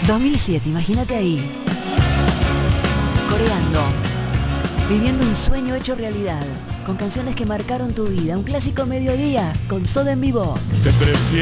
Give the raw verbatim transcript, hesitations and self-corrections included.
dos mil siete, imagínate ahí. Coreando. Viviendo un sueño hecho realidad. Con canciones que marcaron tu vida. Un clásico mediodía con Soda en vivo. Te prefiero.